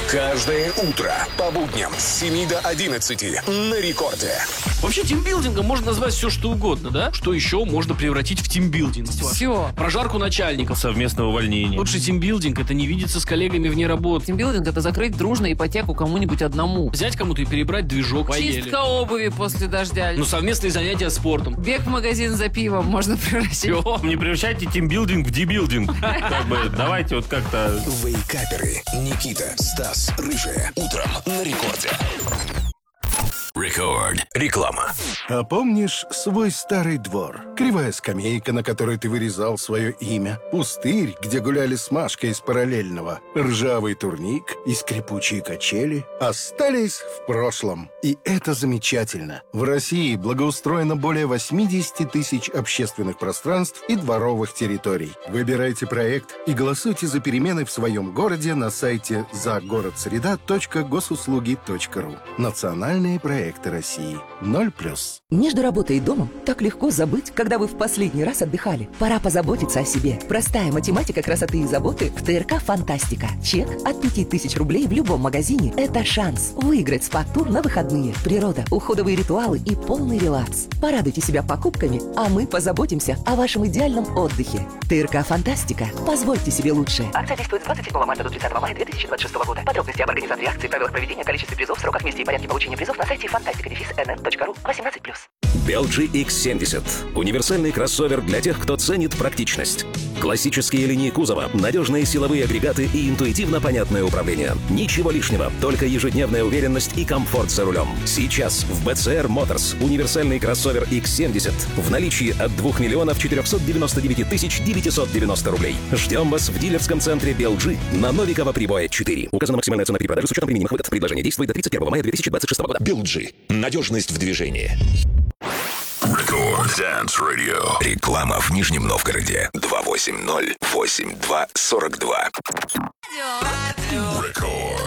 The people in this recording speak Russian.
Каждое утро по будням с 7 до 11 на рекорде. Вообще, тимбилдингом можно назвать все, что угодно, да? Что еще можно превратить в тимбилдинг? Все. Прожарку начальников. Совместное увольнение. Лучший тимбилдинг — это не видеться с коллегами вне работы. Тимбилдинг — это закрыть дружно ипотеку кому-нибудь одному. Взять кому-то и перебрать движок. Поели. Чистка обуви после дождя. Ну, совместные занятия спортом. Бег в магазин за пивом можно превратить. Все. Не превращайте тимбилдинг в дебилдинг. Как бы, давайте вот как-то... Вейкаперы. Никита, Стас, Рыжая. Утром на рекорде. Рекорд. Реклама. А помнишь свой старый двор? Кривая скамейка, на которой ты вырезал свое имя. Пустырь, где гуляли с Машкой из параллельного. Ржавый турник и скрипучие качели остались в прошлом. И это замечательно. В России благоустроено более 80 тысяч общественных пространств и дворовых территорий. Выбирайте проект и голосуйте за перемены в своем городе на сайте загородсреда.госуслуги.ру. Национальные проекты России. 0+. Между работой и домом так легко забыть, когда вы в последний раз отдыхали. Пора позаботиться о себе. Простая математика красоты и заботы в ТРК «Фантастика». Чек от 5000 рублей в любом магазине – это шанс выиграть спа-тур на выходные. Природа, уходовые ритуалы и полный релакс. Порадуйте себя покупками, а мы позаботимся о вашем идеальном отдыхе. ТРК «Фантастика». Позвольте себе лучшее. Акция действует с 27 марта до 30 мая 2026 года. Подробности об организации акции, правилах проведения, количестве призов, сроках, месте и порядке получения призов на сайте fantastica-nl.ru. 18+. LG X70 – универсальный кроссовер для тех, кто ценит практичность. Классические линии кузова, надежные силовые агрегаты и интуитивно понятное управление. Ничего лишнего, только ежедневная уверенность и комфорт за рулем. Сейчас в BCR Motors универсальный кроссовер X70 в наличии от 2 499 990 рублей. Ждем вас в дилерском центре LG на Новикова Прибоя 4. Указана максимальная цена при продаже с учетом применимых выгод. Предложение действует до 31 мая 2026 года. LG. Надежность в движении. Рекорд Dance Radio. Реклама в Нижнем Новгороде. 280-82-42. Рекорд.